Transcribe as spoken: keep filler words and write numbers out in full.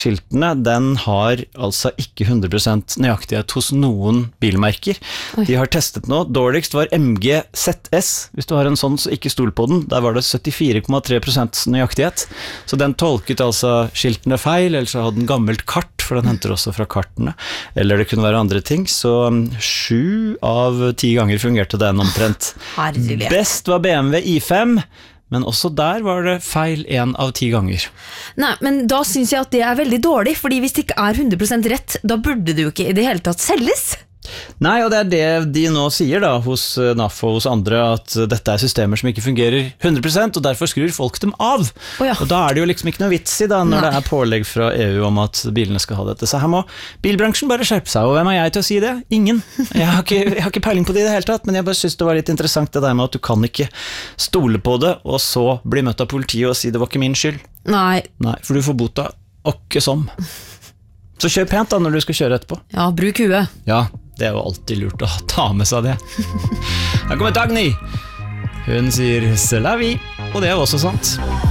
Skiltene, den har altså ikke hundre prosent nøyaktighet hos noen bilmerker. Oi. De har testet nå. Dårligst var M G Z S. Hvis du har en sånn, så ikke stol på den. Der var det syttifire komma tre prosent nøyaktighet. Så den tolket altså skiltene feil, eller så hadde den gammelt kart, for den henter også fra kartene. Eller det kunne være andre ting. Så sju av ti ganger fungerte den omtrent. Herlig. Best var B M W I fem. Men også der var det feil en av ti ganger. Nei, men da synes jeg at det er veldig dårlig, fordi hvis det ikke er hundre prosent rett, da burde det jo ikke i det hele tatt selges. Nei, og det er det de nå sier da, hos N A F og hos andre, at dette er systemer som ikke fungerer hundre prosent, og derfor skrur folk dem av. Oh ja. Og da er det jo liksom ikke noe vits i da, når Nei. Det er pålegg fra E U om at bilene skal ha dette. Så her må bilbransjen bare skjerpe seg, og hvem er jeg til å si det? Ingen. Jeg har ikke, jeg har ikke peiling på det i det hele tatt, men jeg bare synes det var litt interessant det der med at du kan ikke stole på det, og så bli møtt av politiet og si det var ikke min skyld. Nei. Nei, for du får bota åkke som. Så kjør pent da når du skal kjøre etterpå. Ja, bruk huet. Ja, det er jo alltid lurt å ta med seg det. Her kommer Dagny. Hun sier «C'est la vie», og det er jo også sant.